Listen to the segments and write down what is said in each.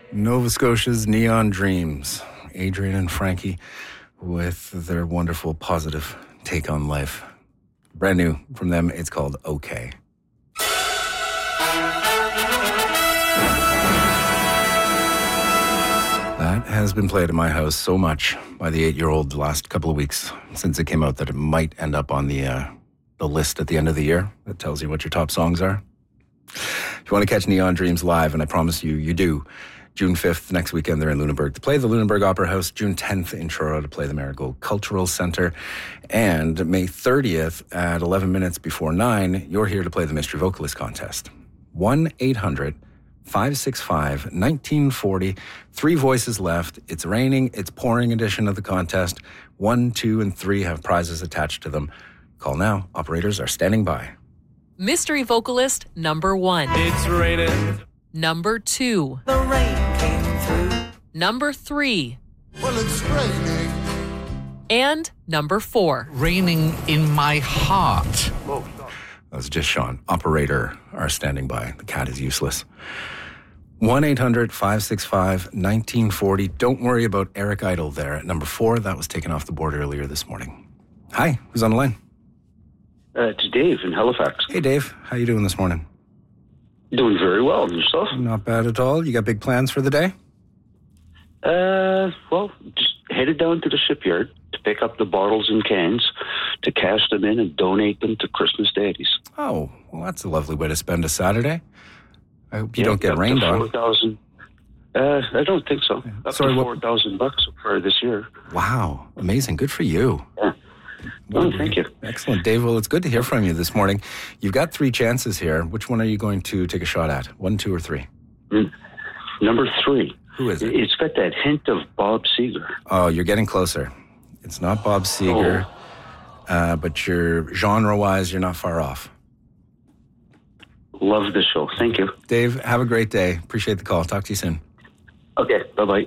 Nova Scotia's Neon Dreams. Adrian and Frankie with their wonderful positive take on life. Brand new from them, it's called Okay. That has been played in my house so much by the 8-year-old the last couple of weeks since it came out that it might end up on the list at the end of the year that tells you what your top songs are. If you want to catch Neon Dreams live, and I promise you do, June 5th, next weekend, they're in Lunenburg to play the Lunenburg Opera House. June 10th in Truro to play the Marigold Cultural Centre. And May 30th at 11 minutes before 9, you're here to play the Mystery Vocalist Contest. 1-800-565-1940. 3 voices left. It's raining. It's pouring edition of the contest. 1, 2, and 3 have prizes attached to them. Call now. Operators are standing by. Mystery vocalist number 1. It's raining. Number 2. The rain came through. Number 3. Well, it's raining. And number 4. Raining in my heart. That was just Sean. Operator are standing by. The cat is useless. 1-800-565-1940. Don't worry about Eric Idle there at number 4. That was taken off the board earlier this morning. Hi, who's on the line? It's Dave in Halifax. Hey, Dave. How you doing this morning? Doing very well. And yourself? Not bad at all. You got big plans for the day? Well, just headed down to the shipyard to pick up the bottles and cans to cash them in and donate them to Christmas Daddies. Oh, well, that's a lovely way to spend a Saturday. I hope you don't get rained on. 4,000. I don't think so. Up Sorry, to what- $4,000 for this year. Wow, amazing. Good for you. Yeah. Oh, thank you. Excellent. Dave, well, it's good to hear from you this morning. You've got 3 chances here. Which one are you going to take a shot at? 1, 2, or 3? Number 3. Who is it? It's got that hint of Bob Seger. Oh, you're getting closer. It's not Bob Seger, but you're genre-wise, you're not far off. Love the show. Thank you. Dave, have a great day. Appreciate the call. Talk to you soon. Okay, bye-bye.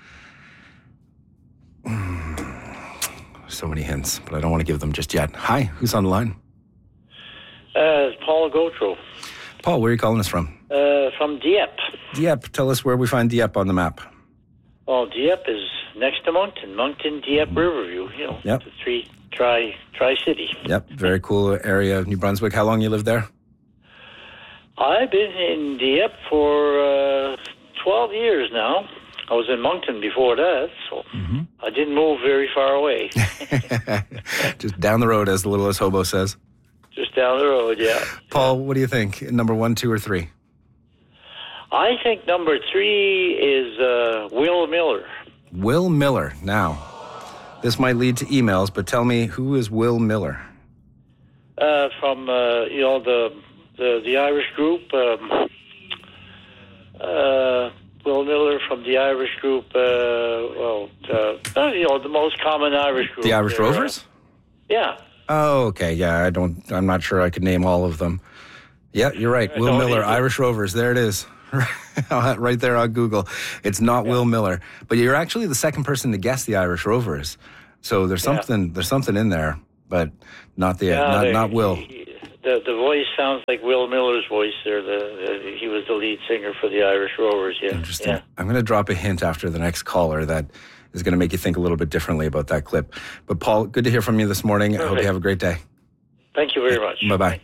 So many hints, but I don't want to give them just yet. Hi, who's on the line? It's Paul Gautreau. Paul, where are you calling us from? From Dieppe. Dieppe. Tell us where we find Dieppe on the map. Well, Dieppe is next to Moncton. Moncton, Dieppe, Riverview. You know, Yep. the three tri-city. Yep, very cool area of New Brunswick. How long you lived there? I've been in Dieppe for 12 years now. I was in Moncton before that, so I didn't move very far away. Just down the road, as the littlest hobo says. Just down the road, yeah. Paul, what do you think? Number 1, 2, or 3? I think number 3 is Will Miller. Will Miller. Now, this might lead to emails, but tell me, who is Will Miller? From the Irish group. Will Miller from the Irish group. The most common Irish group. The Irish Rovers? Yeah. Oh, okay. Yeah, I'm not sure I could name all of them. Yeah, you're right. Will don't Miller, either. Irish Rovers. There it is. Right there on Google. It's not Will Miller. But you're actually the second person to guess the Irish Rovers. So there's something in there, but not not Will. The voice sounds like Will Miller's voice there. He was the lead singer for the Irish Rovers, yeah. Interesting. Yeah. I'm going to drop a hint after the next caller that is going to make you think a little bit differently about that clip. But Paul, good to hear from you this morning. Perfect. I hope you have a great day. Thank you very much. Bye-bye.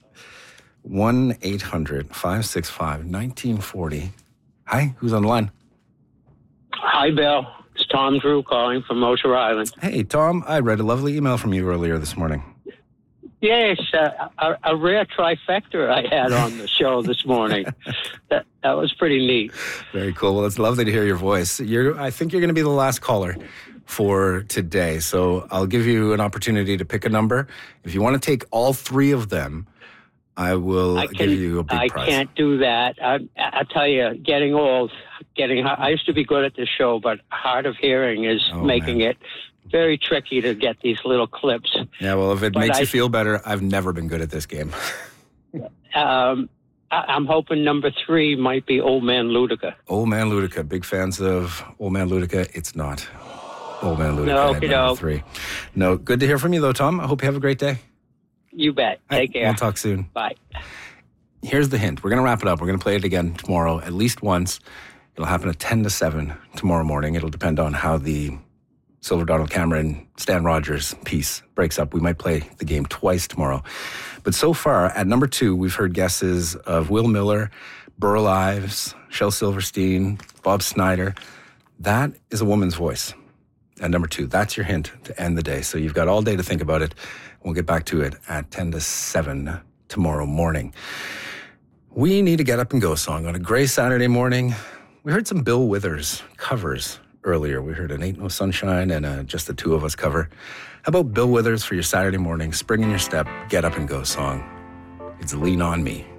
1-800-565-1940. Hi, who's on the line? Hi, Bill. It's Tom Drew calling from Motor Island. Hey, Tom, I read a lovely email from you earlier this morning. Yes, a rare trifecta I had on the show this morning. That was pretty neat. Very cool. Well, it's lovely to hear your voice. I think you're going to be the last caller for today, so I'll give you an opportunity to pick a number. If you want to take all 3 of them, I will give you a big prize. I can't do that. I tell you, getting old, I used to be good at this show, but hard of hearing is making it very tricky to get these little clips. Yeah, well, if it makes you feel better, I've never been good at this game. I'm hoping number 3 might be Old Man Ludica. Old Man Ludica. Big fans of Old Man Ludica. It's not Old Man Ludica. No, at number 3. No, good to hear from you, though, Tom. I hope you have a great day. You bet. Take care. We'll talk soon. Bye. Here's the hint. We're going to wrap it up. We're going to play it again tomorrow, at least once. It'll happen at 10 to 7 tomorrow morning. It'll depend on how the Silver Donald Cameron, Stan Rogers piece breaks up. We might play the game twice tomorrow. But so far, at number 2, we've heard guesses of Will Miller, Burl Ives, Shel Silverstein, Bob Snyder. That is a woman's voice. At number 2, that's your hint to end the day. So you've got all day to think about it. We'll get back to it at 10 to 7 tomorrow morning. We need a Get Up and Go song on a gray Saturday morning. We heard some Bill Withers covers earlier. We heard an Ain't No Sunshine and a Just the Two of Us cover. How about Bill Withers for your Saturday morning, spring in your step, Get Up and Go song? It's Lean On Me.